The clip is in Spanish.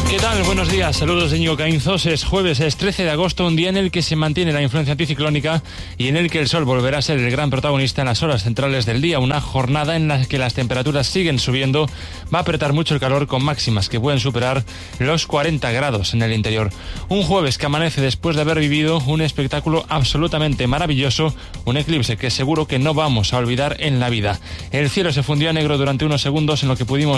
¿Qué tal? Buenos días, saludos de Íñigo Caínzos. Es jueves, es 13 de agosto, un día en el que se mantiene la influencia anticiclónica y en el que el sol volverá a ser el gran protagonista en las horas centrales del día. Una jornada en la que las temperaturas siguen subiendo, va a apretar mucho el calor con máximas que pueden superar los 40 grados en el interior. Un jueves que amanece después de haber vivido un espectáculo absolutamente maravilloso, un eclipse que seguro que no vamos a olvidar en la vida. El cielo se fundió a negro durante unos segundos en lo que pudimos